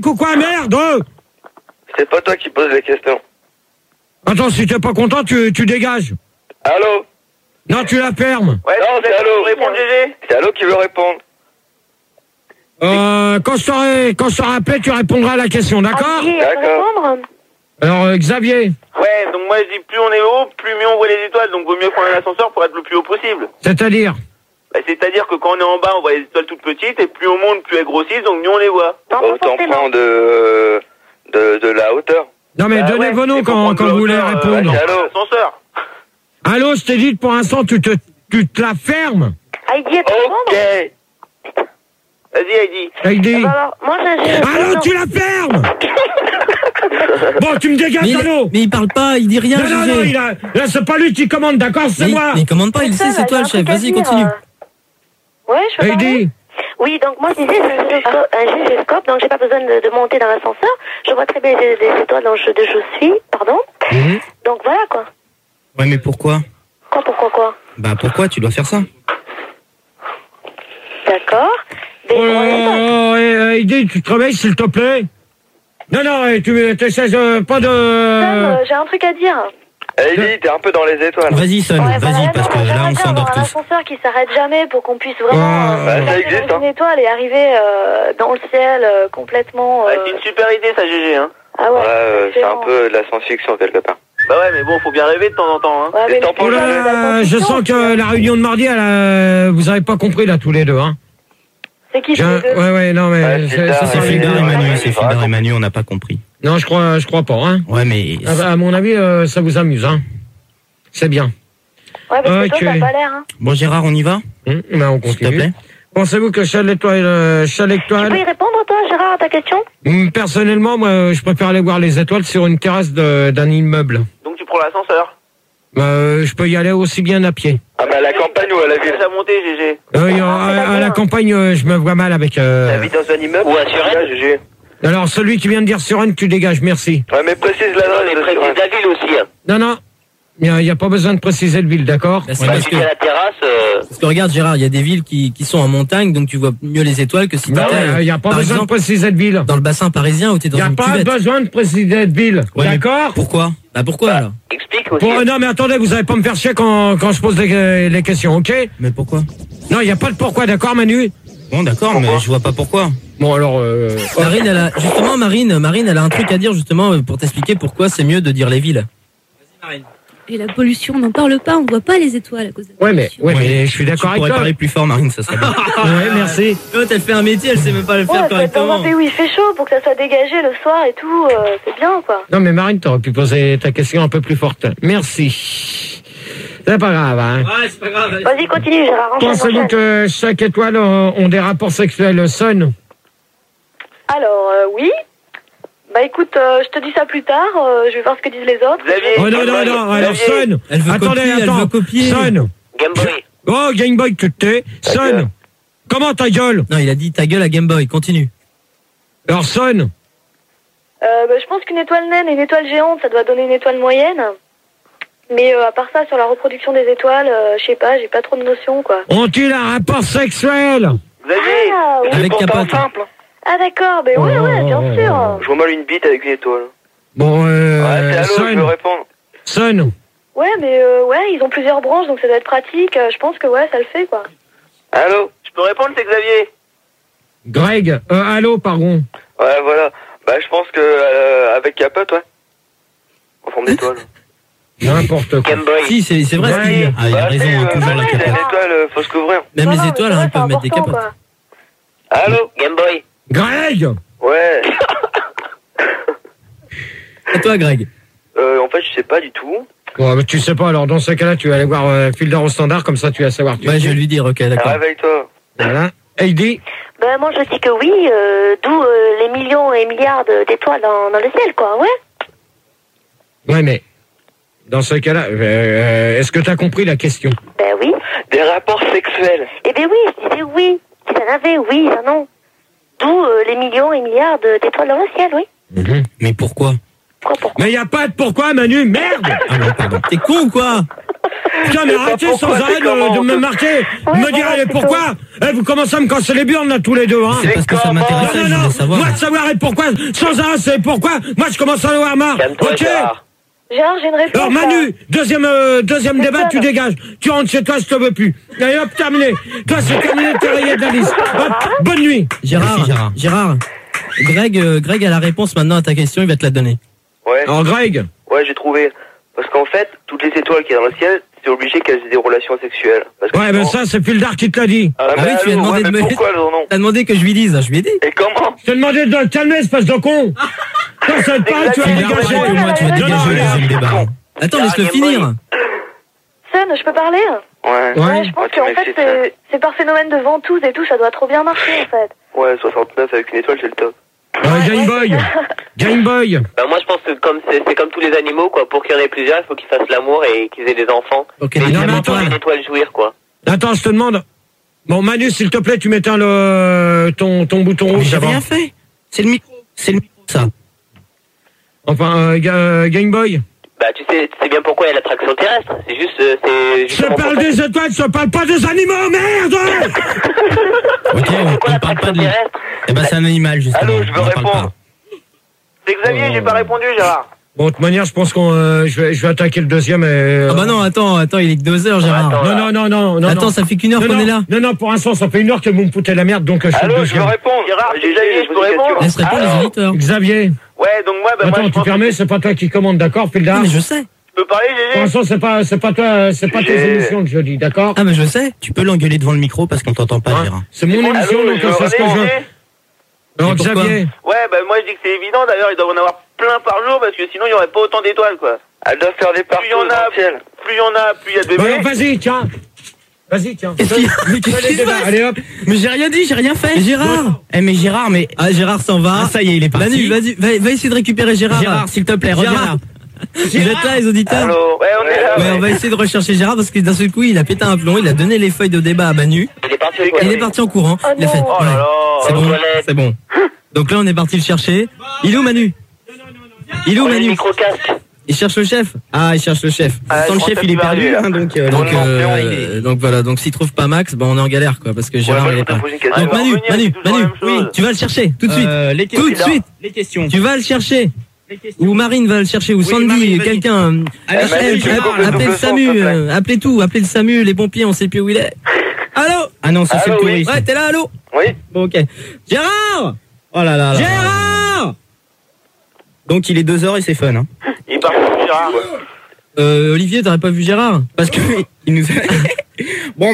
ou quoi, merde? C'est pas toi qui poses les questions. Attends, si t'es pas content, tu dégages. Allô? Non, tu la fermes. Ouais, non, c'est Allô. Répondre, GG. C'est Allô qui veut répondre. Quand je t'aurai appelé, tu répondras à la question, d'accord? D'accord. Alors, Xavier. Ouais, donc moi je dis plus on est haut, plus mieux on voit les étoiles, donc vaut mieux prendre un ascenseur pour être le plus haut possible. C'est-à-dire? C'est-à-dire que quand on est en bas, on voit les étoiles toutes petites, et plus on monte, plus elles grossissent, donc mieux on les voit. Autant prendre de la hauteur. Non, mais donnez vos noms quand vous voulez répondre. Allô? Ascenseur. Allô, je t'ai dit, pour l'instant, tu te la fermes. Heidi, Ok. Vas-y, Heidi. Heidi. Alors, moi, j'ai... Allô, tu la fermes. Bon, tu me dégages, allô. Mais il parle pas, il dit rien. Non, là, c'est pas lui qui commande, d'accord, c'est moi. Mais il commande pas, il sait, c'est toi le chef. Vas-y, continue. Ouais, je peux parler. Heidi. Oui, donc moi, je disais, c'est un gyroscope, donc j'ai pas besoin de monter dans l'ascenseur. Je vois très bien les étoiles dans je suis, pardon. Donc voilà, quoi. Ouais, mais pourquoi? Pourquoi? Bah, pourquoi tu dois faire ça? D'accord. Heidi, tu te réveilles, s'il te plaît. Non, tu t'essaies pas de... Sam, j'ai un truc à dire. Heidi, t'es un peu dans les étoiles. Vas-y, Son, vas-y, parce que là, on s'endort un tous. ascenseur qui s'arrête jamais pour qu'on puisse vraiment ça existe, dans une étoile et arriver dans le ciel complètement... C'est une super idée, ça, GG, hein. Ah ouais, c'est un peu de la science-fiction, quelque part. Bah ouais, mais bon, faut bien rêver de temps en temps, hein. Ouais, mais Oh là, je sens que la réunion de mardi, vous avez pas compris, là, tous les deux, hein. C'est qui Ouais, non, mais... C'est Fildar et Manu, c'est Fildar et Manu, on n'a pas compris. Non, je crois pas, hein. Ouais, mais... À mon avis, ça vous amuse, hein. C'est bien. Ouais, parce que toi, t'as pas l'air, hein. Bon, Gérard, on y va? Ben, on continue. S'il te plaît. Pensez-vous que chaque étoile... Tu peux y répondre, toi, Gérard, à ta question? Personnellement, moi, je préfère aller voir les étoiles sur une terrasse d'un immeuble. Donc tu prends l'ascenseur. Je peux y aller aussi bien à pied. Ah bah à la campagne ou à la ville? Ça monter, GG. À la campagne, je me vois mal avec... T'habites dans un immeuble? Ou à Suresnes, GG? Alors, celui qui vient de dire Suresnes, tu dégages, merci. Ouais, mais précise l'adresse de Suresnes. la ville aussi, hein. Non, il n'y a pas besoin de préciser le ville, d'accord? C'est parce que... la terrasse... Parce que regarde, Gérard, il y a des villes qui sont en montagne, donc tu vois mieux les étoiles que si t'étais... Il n'y a pas par besoin de exemple, préciser de ville. dans le bassin parisien où t'es dans une cuvette. Il n'y a pas besoin de préciser de ville, Ouais, mais d'accord? Pourquoi? Bah pourquoi alors? Explique aussi. Non, mais attendez, vous n'allez pas me faire chier quand je pose les questions, ok? Mais pourquoi? Non, il n'y a pas de pourquoi, d'accord, Manu? Bon, d'accord, mais je vois pas pourquoi. Bon, alors... Marine, Marine, elle a un truc à dire justement pour t'expliquer pourquoi c'est mieux de dire les villes. Vas-y, Marine. Et la pollution, on n'en parle pas, on voit pas les étoiles à cause de la pollution. mais je suis d'accord avec toi. Tu pourrais parler plus fort, Marine, ça serait bien. Ouais, merci. L'autre, elle fait un métier, elle sait même pas le faire Ouais, correctement. dans un pays où il fait chaud pour que ça soit dégagé le soir et tout, c'est bien, quoi. Non, mais Marine, t'aurais pu poser ta question un peu plus forte. Merci. C'est pas grave, hein. Ouais, c'est pas grave. Vas-y, continue, Gérard. Pensez-vous que chaque étoile ont des rapports sexuels Son? Alors, oui. Bah écoute, je te dis ça plus tard, je vais voir ce que disent les autres. Oh non, alors Son. Elle veut copier. Son. Game Boy. Oh, Game Boy, tu te tais. Son. Comment ta gueule? Non, il a dit ta gueule à Game Boy, continue. Alors Son. Bah, je pense qu'une étoile naine et une étoile géante, ça doit donner une étoile moyenne. Mais à part ça, sur la reproduction des étoiles, je sais pas, j'ai pas trop de notions, quoi. Ont-ils un rapport sexuel? Xavier. Ah, oui. Avec capote. Simple. Ah d'accord, ben ouais, bien sûr. Je vois mal une bite avec une étoile. Bon, Ouais, c'est Allô, je veux Son. répondre. Son. Ouais, mais ouais, ils ont plusieurs branches, donc ça doit être pratique. Je pense que ouais, ça le fait, quoi. Allô? Je peux répondre, c'est Xavier. Greg. Allô, pardon. Ouais, voilà. Bah, je pense que avec capote, ouais. En forme d'étoile. N'importe quoi. Game Boy. Si, c'est vrai ce qu'il dit. Ah, il a raison, hein, toujours la C'est une capote. étoile, faut se couvrir. Même Non, les mais étoiles, c'est vrai, elles peuvent c'est mettre des important, capotes. quoi. Allô? Game Boy. Greg. Ouais. Et toi, Greg? En fait, je sais pas du tout. Bon, mais tu sais pas, alors dans ce cas-là, tu vas aller voir Fildar au standard, comme ça tu vas savoir. Ouais, je vais lui dire, ok, d'accord. Réveille-toi. Voilà. Heidi. Ben moi je dis que oui, d'où les millions et milliards d'étoiles dans le ciel, quoi, ouais. Ouais, mais dans ce cas-là, est-ce que tu as compris la question? Ben oui. Des rapports sexuels. Eh ben oui, je disais oui. Si ça en avait, oui, ça non. D'où les millions et milliards d'étoiles dans le ciel, oui. Mais pourquoi? Pourquoi? Mais y a pas de pourquoi, Manu, merde. Ah non, pardon. T'es con ou quoi? Putain, mais arrêtez sans arrêt de me marquer, de me dire allez, pourquoi. Vous commencez à me casser les burnes là tous les deux, hein. C'est parce que ça m'intéressait, je voulais savoir. Moi de savoir et pourquoi, sans arrêt c'est pourquoi, moi je commence à en avoir marre. Ok. Gérard, j'ai une réponse. Alors Manu, deuxième débat, tu dégages. Tu rentres chez toi, je te veux plus. Allez hop, terminé. Toi c'est terminé, t'es rayé de la liste. Hop, bonne nuit. Gérard. Greg a la réponse maintenant à ta question, il va te la donner. Ouais. Alors Greg. Ouais, j'ai trouvé. Parce qu'en fait, toutes les étoiles qu'il y a dans le ciel, c'est obligé qu'elles aient des relations sexuelles. Parce que Ouais, ben ça, c'est Puldar qui te l'a dit. Ah, oui, tu lui as demandé de me... Pourquoi, non? T'as demandé que je lui dise, je lui ai dit. Et comment? Je t'ai demandé de te calmer, espèce de con. Toi, ça te parle, tu vas dégager. Moi, tu vas dégager le deuxième débat. Attends, laisse-le finir. Sun, je peux parler? Ouais. Je pense qu'en fait, c'est par phénomène de ventouse et tout, ça doit trop bien marcher, en fait. Ouais, 69 avec une étoile, c'est le top. Game Boy. Bah moi je pense que c'est comme tous les animaux quoi, pour qu'il y en ait plusieurs, il faut qu'ils fassent l'amour et qu'ils aient des enfants. Ok, Et non, mais attends, une étoile jouir quoi. Attends, je te demande. Bon, Manu, s'il te plaît, tu m'éteins ton bouton rouge. J'ai rien fait. C'est le micro, ça. Enfin, Game Boy. Bah tu sais bien pourquoi il y a l'attraction terrestre. C'est juste Je parle des étoiles, je parle pas des animaux, merde. Ok, on parle pas de... Eh ben c'est un animal, justement. Allô, je veux répondre. C'est Xavier, j'ai pas répondu Gérard. Bon, de toute manière, je pense qu'on, je vais attaquer le deuxième et... Ah bah non, attends, il est que 2 heures, Gérard. Non. Attends, ça fait qu'une heure qu'on est là. Non, pour l'instant, ça fait 1 heure que vous me foutez la merde, donc je suis le Allô, je veux deuxième. répondre. Gérard, J'ai Xavier, je peux répondre. Laisse répondre les auditeurs. Xavier. Ouais, donc moi, Attends, moi je tu pense permets, que c'est pas toi qui commande, d'accord, Puldar? Ah mais je sais. tu peux parler Pour Gégé. l'instant, c'est pas toi, c'est pas tes émissions que je dis, d'accord? Ah mais je sais. Tu peux l'engueuler devant le micro parce qu'on t'entend pas, Gérard. C'est mon émission, Allô, donc je veux c'est ce que je veux. Alors, Et pourquoi Xavier. Ouais, bah moi je dis que c'est évident, d'ailleurs ils doivent en avoir plein par jour parce que sinon il y aurait pas autant d'étoiles quoi. Elle doit faire des partout Plus il y en dans a, le ciel. plus il y en a, plus il y a de Bon, bébés. alors, vas-y, tiens. Vas-y, tiens. Qu'est-ce qui se passe? Allez, hop. Mais j'ai rien dit, j'ai rien fait. Gérard. Mais Gérard, mais... Ah, Gérard s'en va. Ah, ça y est, il est parti. Manu, vas-y, va essayer de récupérer Gérard. Gérard, s'il te plaît, reviens là. Vous êtes là, les auditeurs? Allô? Ouais, on est là. Ouais, on va essayer de rechercher Gérard parce que d'un seul coup, il a pété un plomb, il a donné les feuilles de débat à Manu. Il est parti Il est parti en courant. Oh Il a fait. non. Oh là là. C'est bon, toilette. c'est bon. Donc là, on est parti le chercher. Il est où, Manu? Il est où, On a le Manu? micro-casque. Il cherche le chef. Ah, il cherche le chef. Ah, Sans le je chef, pense il est que tu vas perdu, arriver, hein, donc voilà. Donc s'il trouve pas Max, on est en galère, quoi, parce que Gérard, il est pas. Ah, Donc bah, Manu, revenir, c'est toujours la même chose. tu vas le chercher tout de suite. Tout de suite. Les questions. Tu vas le chercher. Ou Marine va le chercher, ou Sandy, Marine, vas-y. quelqu'un. Appelez le SAMU, appelez tout, appelez le SAMU, les pompiers, on sait plus où il est. Allô? Ah non, ça c'est le Allô, oui. touriste. Ouais, t'es là, allô? Oui. Bon, ok. Gérard! Oh là là. Gérard! Donc il est 2h et c'est fun, hein. Il est parti Gérard. Olivier, t'aurais pas vu Gérard? Parce que il nous Bon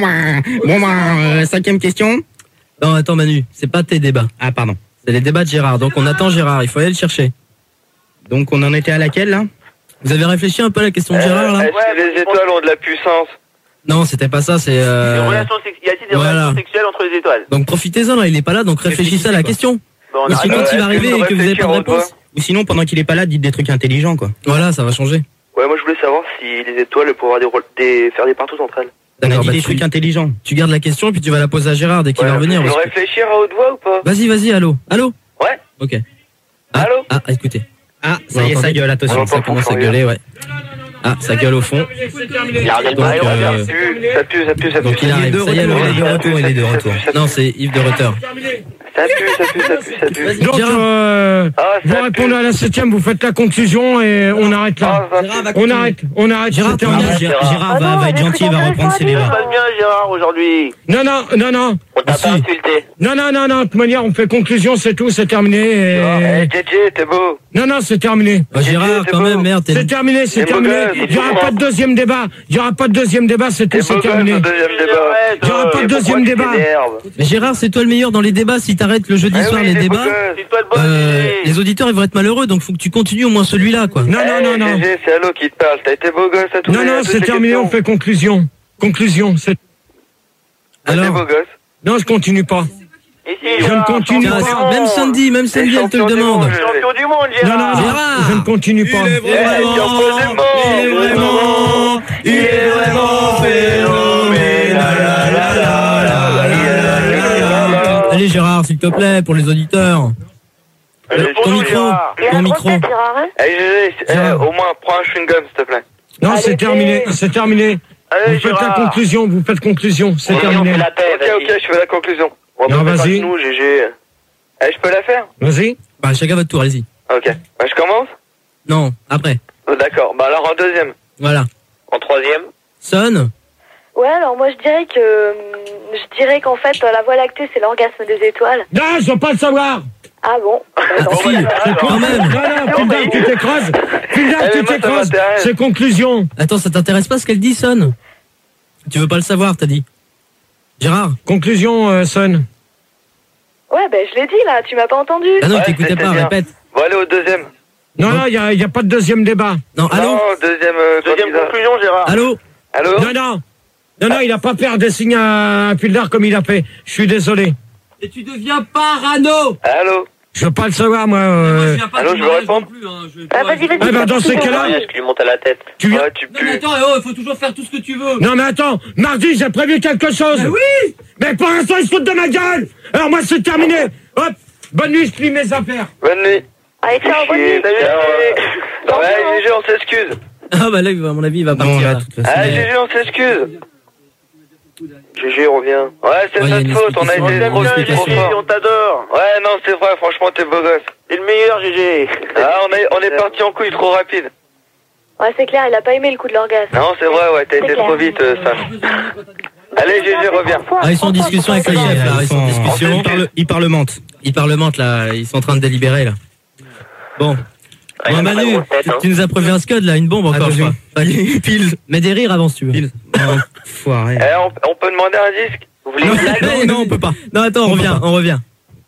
ben, 5e question. Non, attends Manu, c'est pas tes débats. Ah pardon. C'est les débats de Gérard, donc on attend Gérard, il faut aller le chercher. Donc on en était à laquelle là? Vous avez réfléchi un peu à la question de Gérard là? Est-ce que les étoiles ont de la puissance? Non, c'était pas ça, c'est Y a-t-il des relations sexuelles entre les étoiles? Donc profitez-en là, il est pas là, donc réfléchissez à la question. Bon, on Ou arrête. sinon il va arriver et que vous avez pas de réponse. Ou sinon, pendant qu'il est pas là, dites des trucs intelligents, quoi. Voilà, ça va changer. Ouais, moi je voulais savoir si les étoiles pouvaient avoir faire des partous entre elles. On a D'accord, dit bah, des trucs intelligents. tu gardes la question et puis tu vas la poser à Gérard dès qu'il va revenir. Faut parce que- réfléchir à haute voix ou pas? Vas-y, allô? Allô? Ouais. Ok. Allô? Ah, écoutez. Ah, ça y est, ça gueule, attention. Ça commence à gueuler, ouais. Ah, ça gueule au fond. Il a rien Donc, Ça pue. donc il arrive. Ça y est, il est de retour. Non, c'est Yves de Rutter. Ça pue. Donc, vous ça répondez à la 7e, vous faites la conclusion et on arrête là. On arrête. Gérard, c'est terminé. Gérard va être gentil, il va reprendre ses Ça débats. passe bien Gérard aujourd'hui. Non. On t'a pas insulté. Non, de toute manière, on fait conclusion, c'est tout, c'est terminé. Hey, JJ, t'es beau. Non, c'est terminé. Oh, Gérard, quand même, merde. C'est terminé. T'es beau gosse, Il n'y aura pas de deuxième débat, c'est tout, T'es c'est beau gosse terminé. au deuxième débat. Il n'y aura pas de deuxième débat. Mais Gérard, c'est toi le meilleur dans les débats. Si t'arrêtes le jeudi soir les débats, C'est toi le boss. les auditeurs ils vont être malheureux. Donc faut que tu continues au moins celui-là, quoi. Non. JJ, c'est Allo qui te parle. T'as été beau gosse à tous Non, c'est terminé, on fait conclusion. C'est... T'es Alors, beau gosse. non, je continue pas. Ici, Je ne Gérard, continue champion pas. du monde. Même Sandy, elle te le champion du demande. monde. Champion du monde, Non, Gérard. Gérard. je ne continue pas. Il est vraiment Allez Gérard, s'il te plaît, pour les auditeurs. Ton micro, Gérard. ton micro. Hey, JJ, au moins, prends un chewing-gum, s'il te plaît. Non, c'est terminé. Allez, Vous faites la Gérard. conclusion, c'est On terminé. fait la paix, Ok, je fais la conclusion. On Non, va mettre un vas-y. genou, GG. Eh, je peux la faire? Vas-y. Bah, chacun votre tour, allez-y. Ok. Bah, je commence? Non, après. Oh, d'accord. Bah, alors en deuxième. Voilà. En troisième. Sonne. Ouais, alors moi je dirais qu'en fait la Voie lactée c'est l'orgasme des étoiles. Non, je veux pas le savoir. Ah bon? Si, quand même. Non, Pildar, tu t'écrases. Pildar, Eh, tu mais moi, ça t'écrases. m'intéresse. C'est conclusion. Attends, ça t'intéresse pas ce qu'elle dit, Sonne? Tu veux pas le savoir, t'as dit. Gérard? Conclusion, Son. Ouais, ben je l'ai dit là, tu m'as pas entendu. Ah non, Ouais, il t'écoutait c'était pas, bien. répète. Bon, allez au deuxième. Non, il y a pas de deuxième débat. Non, allô? Non, deuxième Deuxième candidat. conclusion, Gérard. Allô? Allô? Non, il a pas peur de signer un Pildar comme il a fait. Je suis désolé. Et tu deviens parano! Allô? Je veux pas le savoir, moi. Allô, je veux répondre? Ah, vas-y, Eh ben, dans ces cas-là, Mariage qui lui monte à la tête. tu viens. Ouais, tu pues. attends, il faut toujours faire tout ce que tu veux. Non, mais attends, mardi, j'ai prévu quelque chose. Mais oui! Mais pour l'instant, ils se foutent de ma gueule. Alors, moi, c'est terminé. Hop, bonne nuit, je plie mes affaires. Bonne nuit. Allez, ciao, bonne nuit. Salut, GG. Ouais, GG, on s'excuse. Ah bah là, à mon avis, il va partir. Là. Ah, GG, on s'excuse. GG, reviens. Ouais, c'est Ouais, y a notre une faute, on a explication. été trop Grosse trop explication. fort. On t'adore. Ouais, non, c'est vrai, franchement, t'es beau gosse. T'es le meilleur, GG. Ah, on est parti en couille trop rapide. Ouais, c'est clair, il a pas aimé le coup de l'orgasme. Non, c'est vrai, ouais, t'as été trop vite, ça. Allez, GG, reviens. Ah, ils sont en discussion avec le chef, là. Ils sont en discussion. Ils parlementent. Ils parlementent, là. Ils sont en train de délibérer, là. Bon. Bon, Manu, tu nous as prévu un scud, là. Une bombe encore, je crois. Allez, pile. Mais des rires avant, si tu veux. Pile. Foiré. Eh, on peut demander un disque? Vous voulez une blague? Non, on peut pas. Non, attends, on revient.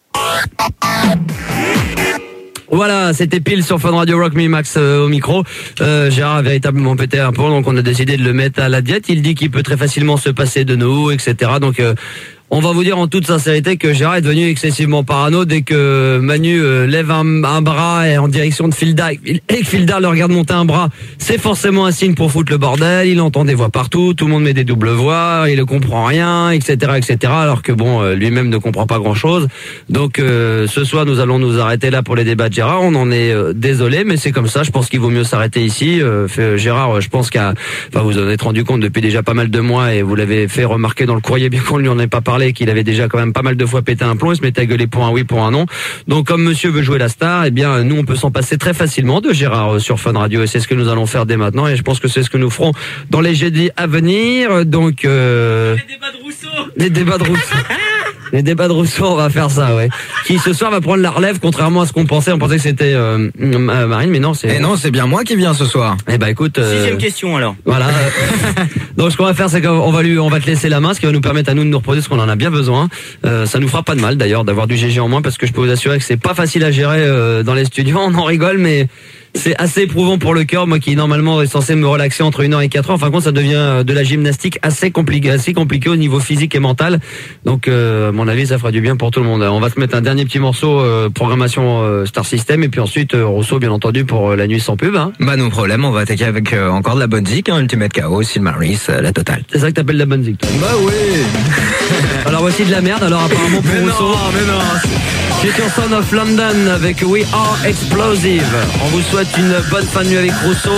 Voilà, c'était pile sur Fun Radio Rock Me Max au micro. Gérard a véritablement pété un plomb, donc on a décidé de le mettre à la diète. Il dit qu'il peut très facilement se passer de nous, etc. Donc on va vous dire en toute sincérité que Gérard est devenu excessivement parano dès que Manu lève un bras en direction de Fildar et que Fildar le regarde monter un bras. C'est forcément un signe pour foutre le bordel. Il entend des voix partout, tout le monde met des doubles voix, il ne comprend rien, etc., etc. Alors que bon, lui-même ne comprend pas grand-chose. Donc ce soir, nous allons nous arrêter là pour les débats de Gérard. On en est désolé, mais c'est comme ça. Je pense qu'il vaut mieux s'arrêter ici. Gérard, je pense vous en êtes rendu compte depuis déjà pas mal de mois et vous l'avez fait remarquer dans le courrier, bien qu'on lui en ait pas parlé, qu'il avait déjà quand même pas mal de fois pété un plomb, il se mettait à gueuler pour un oui, pour un non. Donc comme monsieur veut jouer la star, eh bien nous on peut s'en passer très facilement de Gérard sur Fun Radio et c'est ce que nous allons faire dès maintenant et je pense que c'est ce que nous ferons dans les jeudis à venir. Donc les débats de Rousseau. Les débats de Rousseau, on va faire ça, ouais. Qui ce soir va prendre la relève, contrairement à ce qu'on pensait. On pensait que c'était Marine, mais non, c'est. Et non, c'est bien moi qui viens ce soir. Eh ben écoute. Sixième question alors. Voilà. Donc ce qu'on va faire, c'est qu'on va te laisser la main, ce qui va nous permettre à nous de nous reposer, parce qu'on en a bien besoin. Ça nous fera pas de mal d'ailleurs d'avoir du GG en moins, parce que je peux vous assurer que c'est pas facile à gérer dans les studios. On en rigole, mais c'est assez éprouvant pour le cœur, moi qui normalement est censé me relaxer entre 1h et 4h. Enfin, compte, ça devient de la gymnastique assez compliqué au niveau physique et mental. Donc, à mon avis, ça fera du bien pour tout le monde. On va se mettre un dernier petit morceau, programmation Star System, et puis ensuite Rousseau, bien entendu, pour la nuit sans pub. Hein. Bah, no problème, on va attaquer avec encore de la bonne zik, Ultimate Chaos, Silmaris, la totale. C'est ça que t'appelles la bonne zik. Bah oui. Alors voici de la merde, alors apparemment pour Rousseau. Mais non. C'est sur Son of London avec We Are Explosive. On vous souhaite une bonne fin de nuit avec Rousseau.